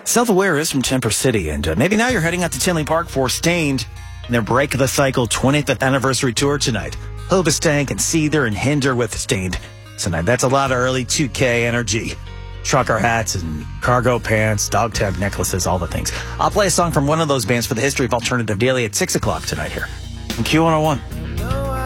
Self-Aware is from Temper City, and maybe now you're heading out to Tinley Park for Stained and their Break the Cycle 20th anniversary tour tonight. Hobastank and Seether and Hinder with Stained tonight. That's a lot of early 2K energy. Trucker hats and cargo pants, dog tag necklaces, all the things. I'll play a song from one of those bands for the History of Alternative Daily at 6 o'clock tonight here on Q101.